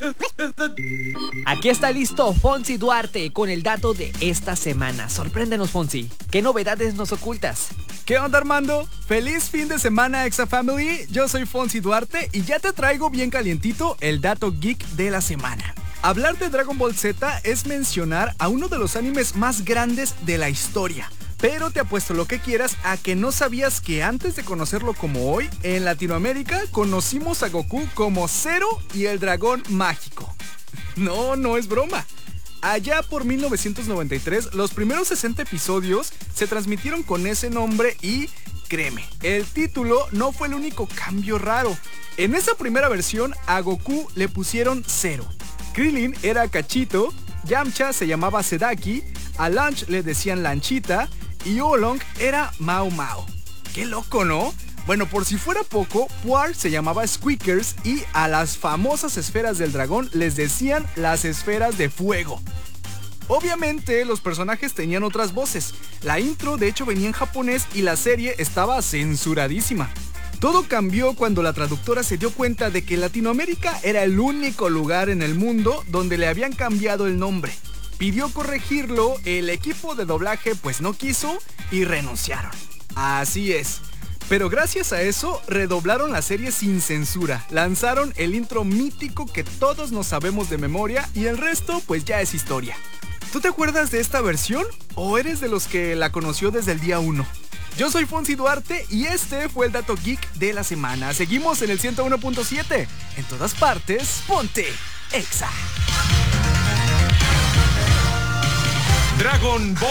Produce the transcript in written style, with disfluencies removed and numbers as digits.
Aquí está listo Fonsi Duarte con el dato de esta semana. Sorpréndenos, Fonsi. ¿Qué novedades nos ocultas? ¿Qué onda, Armando? ¡Feliz fin de semana, Exafamily! Yo soy Fonsi Duarte y ya te traigo bien calientito el dato geek de la semana. Hablar de Dragon Ball Z es mencionar a uno de los animes más grandes de la historia. Pero te apuesto lo que quieras a que no sabías que antes de conocerlo como hoy, en Latinoamérica conocimos a Goku como Zero y el dragón mágico. No es broma. Allá por 1993, los primeros 60 episodios se transmitieron con ese nombre y, créeme, el título no fue el único cambio raro. En esa primera versión, a Goku le pusieron Zero. Krillin era Cachito, Yamcha se llamaba Sedaki, a Lunch le decían Lanchita y Oolong era Mao Mao. ¡Qué loco!, ¿no? Bueno, por si fuera poco, Puar se llamaba Squeakers y a las famosas esferas del dragón les decían las esferas de fuego. Obviamente, los personajes tenían otras voces. La intro, de hecho, venía en japonés y la serie estaba censuradísima. Todo cambió cuando la traductora se dio cuenta de que Latinoamérica era el único lugar en el mundo donde le habían cambiado el nombre. Pidió corregirlo, el equipo de doblaje pues no quiso y renunciaron. Así es. Pero gracias a eso, redoblaron la serie sin censura. Lanzaron el intro mítico que todos nos sabemos de memoria y el resto pues ya es historia. ¿Tú te acuerdas de esta versión o eres de los que la conoció desde el día 1? Yo soy Fonsi Duarte y este fue el dato geek de la semana. Seguimos en el 101.7. En todas partes, ponte Exa. Dragon Ball.